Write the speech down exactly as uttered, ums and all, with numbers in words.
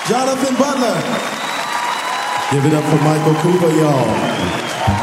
Jonathan Butler. Give it up for Michael Cooper, y'all.